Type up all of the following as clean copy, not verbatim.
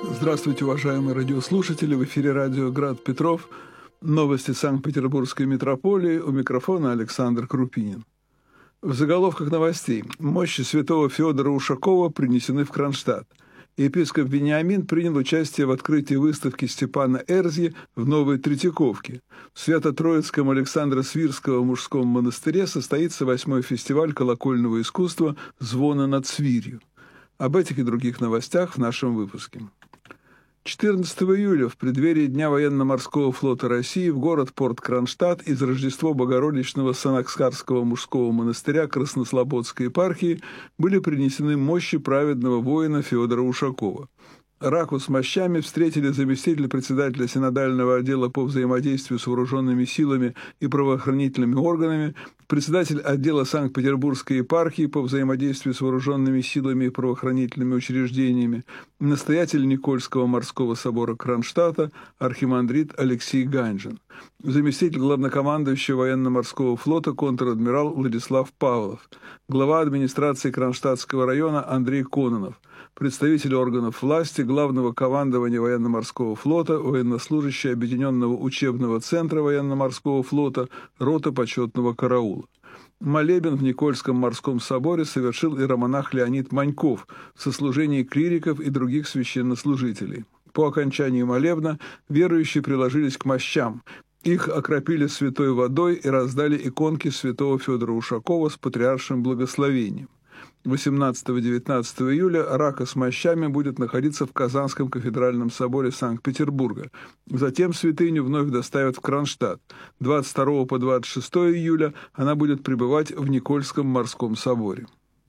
Здравствуйте, уважаемые радиослушатели. В эфире радио «Град Петров». Новости Санкт-Петербургской метрополии. У микрофона Александр Крупинин. В заголовках новостей. Мощи святого Феодора Ушакова принесены в Кронштадт. Епископ Вениамин принял участие в открытии выставки Степана Эрзьи в Новой Третьяковке. В Свято-Троицком Александра Свирского мужском монастыре состоится 8-й фестиваль колокольного искусства «Звоны над Свирью». Об этих и других новостях в нашем выпуске. 14 июля в преддверии Дня военно-морского флота России в город-порт Кронштадт из Рождества Богородичного Санакскарского мужского монастыря Краснослободской епархии были принесены мощи праведного воина Феодора Ушакова. Раку с мощами встретили заместитель председателя Синодального отдела по взаимодействию с вооруженными силами и правоохранительными органами, председатель отдела Санкт-Петербургской епархии по взаимодействию с вооруженными силами и правоохранительными учреждениями, настоятель Никольского морского собора Кронштадта, архимандрит Алексей Ганжин, заместитель главнокомандующего военно-морского флота контр-адмирал Владислав Павлов, глава администрации Кронштадтского района Андрей Кононов, представитель органов власти, главного командования военно-морского флота, военнослужащий Объединенного учебного центра военно-морского флота, рота почетного караула. Молебен в Никольском морском соборе совершил иеромонах Леонид Маньков в сослужении клириков и других священнослужителей. По окончании молебна верующие приложились к мощам. Их окропили святой водой и раздали иконки святого Феодора Ушакова с патриаршим благословением. 18-19 июля рака с мощами будет находиться в Казанском кафедральном соборе Санкт-Петербурга. Затем святыню вновь доставят в Кронштадт. 22 по 26 июля она будет пребывать в Никольском морском соборе.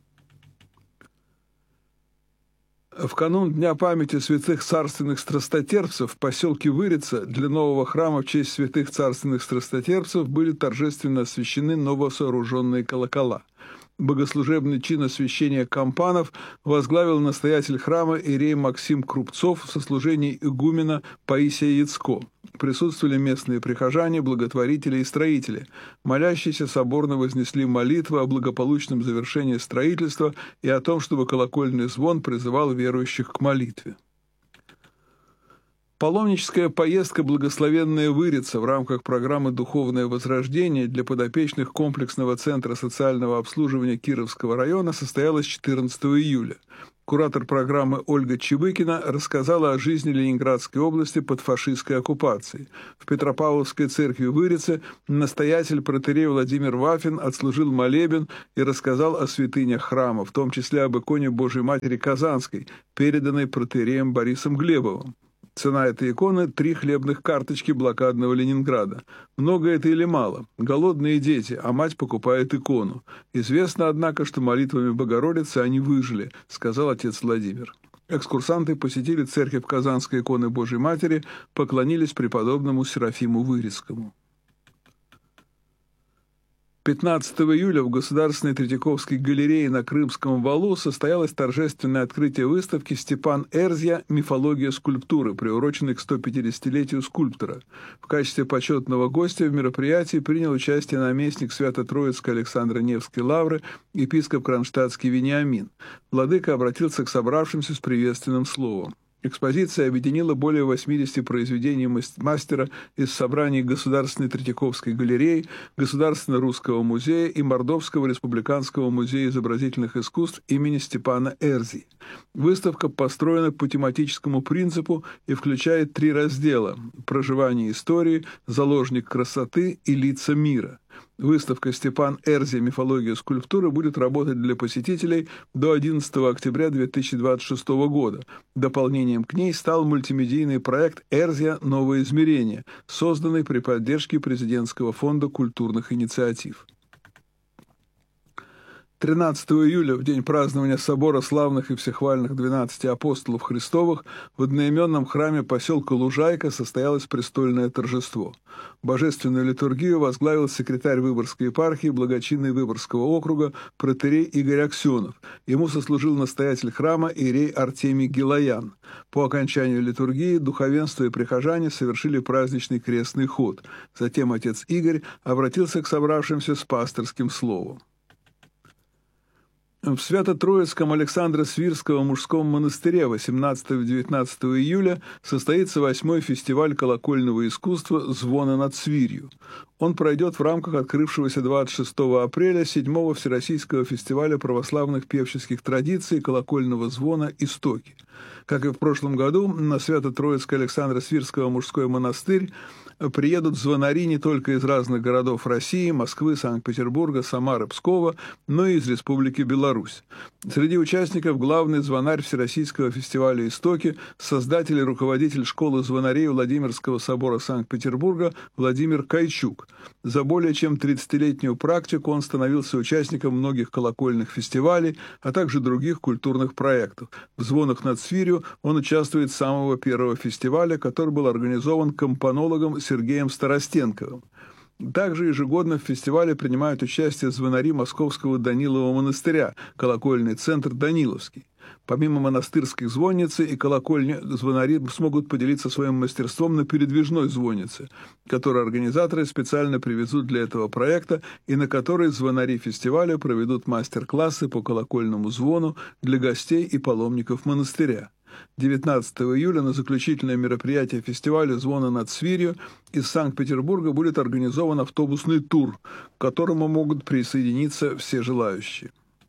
В канун Дня памяти святых царственных страстотерпцев в поселке Вырица для нового храма в честь святых царственных страстотерпцев были торжественно освящены новосооруженные колокола. Богослужебный чин освящения кампанов возглавил настоятель храма иерей Максим Крупцов в сослужении игумена Паисия Яцко. Присутствовали местные прихожане, благотворители и строители. Молящиеся соборно вознесли молитвы о благополучном завершении строительства и о том, чтобы колокольный звон призывал верующих к молитве. Паломническая поездка «Благословенная Вырица» в рамках программы «Духовное возрождение» для подопечных комплексного центра социального обслуживания Кировского района состоялась 14 июля. Куратор программы Ольга Чебыкина рассказала о жизни Ленинградской области под фашистской оккупацией. В Петропавловской церкви Вырицы настоятель протоиерей Владимир Вафин отслужил молебен и рассказал о святынях храма, в том числе об иконе Божией Матери Казанской, переданной протоиереем Борисом Глебовым. Цена этой иконы – 3 хлебных карточки блокадного Ленинграда. Много это или мало? Голодные дети, а мать покупает икону. Известно, однако, что молитвами Богородицы они выжили, сказал отец Владимир. Экскурсанты посетили церковь Казанской иконы Божией Матери, поклонились преподобному Серафиму Вырицкому. 15 июля в Государственной Третьяковской галерее на Крымском валу состоялось торжественное открытие выставки «Степан Эрзья. Мифология скульптуры», приуроченной к 150-летию скульптора. В качестве почетного гостя в мероприятии принял участие наместник Свято-Троицкой Александра Невской лавры, епископ Кронштадтский Вениамин. Владыка обратился к собравшимся с приветственным словом. Экспозиция объединила более 80 произведений мастера из собраний Государственной Третьяковской галереи, Государственного русского музея и Мордовского республиканского музея изобразительных искусств имени Степана Эрзьи. Выставка построена по тематическому принципу и включает 3 раздела – проживание истории, заложник красоты и лица мира. Выставка «Степан Эрзья. Мифология скульптуры» будет работать для посетителей до 11 октября 2026 года. Дополнением к ней стал мультимедийный проект «Эрзья. Новое измерение», созданный при поддержке Президентского фонда культурных инициатив. 13 июля, в день празднования собора славных и всехвальных 12 апостолов Христовых, в одноименном храме поселка Лужайка состоялось престольное торжество. Божественную литургию возглавил секретарь Выборгской епархии благочинный Выборгского округа протоиерей Игорь Аксенов. Ему сослужил настоятель храма иерей Артемий Гилаян. По окончанию литургии духовенство и прихожане совершили праздничный крестный ход. Затем отец Игорь обратился к собравшимся с пасторским словом. В Свято-Троицком Александро-Свирского мужском монастыре 18-19 июля состоится 8-й фестиваль колокольного искусства «Звоны над Свирью». Он пройдет в рамках открывшегося 26 апреля 7-го Всероссийского фестиваля православных певческих традиций колокольного звона «Истоки». Как и в прошлом году, на Свято-Троицкий Александро-Свирского мужской монастырь приедут звонари не только из разных городов России, Москвы, Санкт-Петербурга, Самары, Пскова, но и из Республики Беларусь. Среди участников главный звонарь Всероссийского фестиваля «Истоки», создатель и руководитель школы звонарей Владимирского собора Санкт-Петербурга Владимир Кайчук. За более чем 30-летнюю практику он становился участником многих колокольных фестивалей, а также других культурных проектов. В «Звонах над Свирью» он участвует с самого первого фестиваля, который был организован компонологом Сергеем Старостенковым. Также ежегодно в фестивале принимают участие звонари Московского Данилова монастыря, колокольный центр Даниловский. Помимо монастырских звонницы и колокольни, звонари смогут поделиться своим мастерством на передвижной звоннице, которую организаторы специально привезут для этого проекта и на которой звонари фестиваля проведут мастер-классы по колокольному звону для гостей и паломников монастыря. 19 июля на заключительное мероприятие фестиваля «Звоны над Свирью» из Санкт-Петербурга будет организован автобусный тур, к которому могут присоединиться все желающие.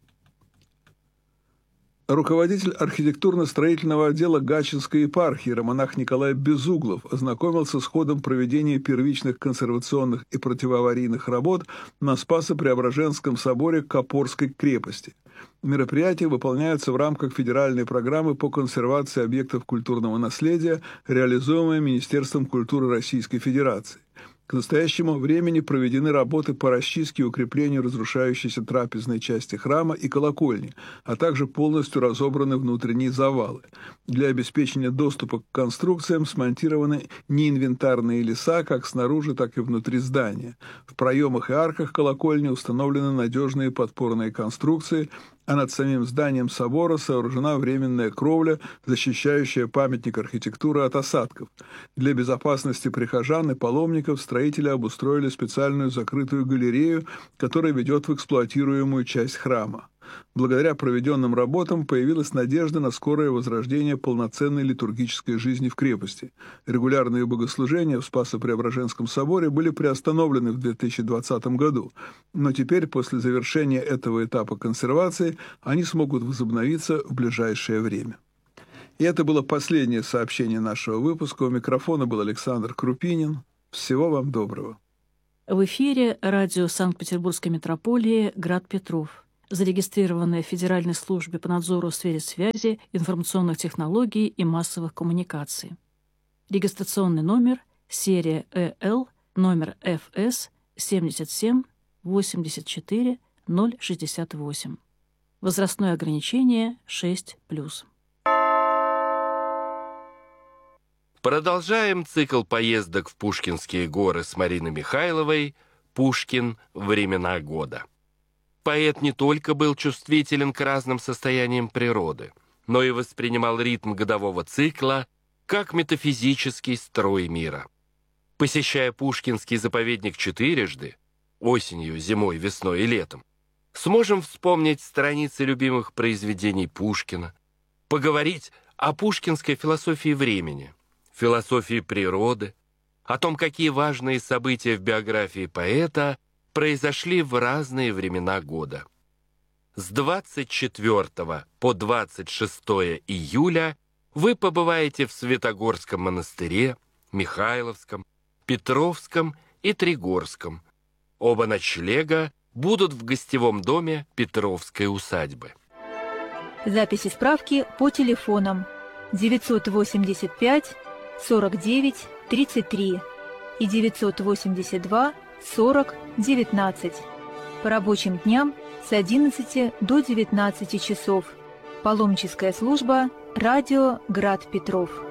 Руководитель архитектурно-строительного отдела Гатчинской епархии романах Николай Безуглов ознакомился с ходом проведения первичных консервационных и противоаварийных работ на Спасо-Преображенском соборе Копорской крепости. Мероприятия выполняются в рамках федеральной программы по консервации объектов культурного наследия, реализуемой Министерством культуры Российской Федерации. К настоящему времени проведены работы по расчистке и укреплению разрушающейся трапезной части храма и колокольни, а также полностью разобраны внутренние завалы. Для обеспечения доступа к конструкциям смонтированы неинвентарные леса как снаружи, так и внутри здания. В проемах и арках колокольни установлены надежные подпорные конструкции, а над самим зданием собора сооружена временная кровля, защищающая памятник архитектуры от осадков. Для безопасности прихожан и паломников строители обустроили специальную закрытую галерею, которая ведет в эксплуатируемую часть храма. Благодаря проведенным работам появилась надежда на скорое возрождение полноценной литургической жизни в крепости. Регулярные богослужения в Спасо-Преображенском соборе были приостановлены в 2020 году, но теперь, после завершения этого этапа консервации, они смогут возобновиться в ближайшее время. И это было последнее сообщение нашего выпуска. У микрофона был Александр Крупинин. Всего вам доброго. В эфире радио Санкт-Петербургской митрополии «Град Петров», зарегистрированное в Федеральной службе по надзору в сфере связи, информационных технологий и массовых коммуникаций. Регистрационный номер, серия ЭЛ, номер ФС 77 84 068. Возрастное ограничение 6+. Продолжаем цикл поездок в Пушкинские горы с Мариной Михайловой «Пушкин. Времена года». Поэт не только был чувствителен к разным состояниям природы, но и воспринимал ритм годового цикла как метафизический строй мира. Посещая Пушкинский заповедник четырежды, осенью, зимой, весной и летом, сможем вспомнить страницы любимых произведений Пушкина, поговорить о пушкинской философии времени, философии природы, о том, какие важные события в биографии поэта произошли в разные времена года. С 24 по 26 июля вы побываете в Святогорском монастыре, Михайловском, Петровском и Тригорском. Оба ночлега будут в гостевом доме Петровской усадьбы. Записи справки по телефонам 985 49 33 и 982 40 19. По рабочим дням с 11 до 19 часов. Паломническая служба «Радио Град Петров».